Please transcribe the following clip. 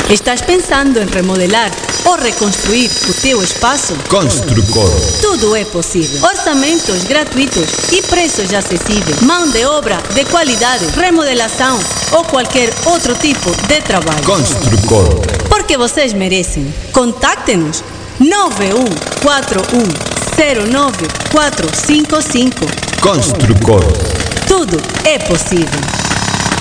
Estás pensando em remodelar ou reconstruir o teu espaço? Construcor. Tudo é possível. Orçamentos gratuitos e preços acessíveis. Mão de obra de qualidade, remodelação ou qualquer outro tipo de trabalho. Construcor. Porque vocês merecem. Contacte-nos 9141095455. Construcor. Tudo é possível.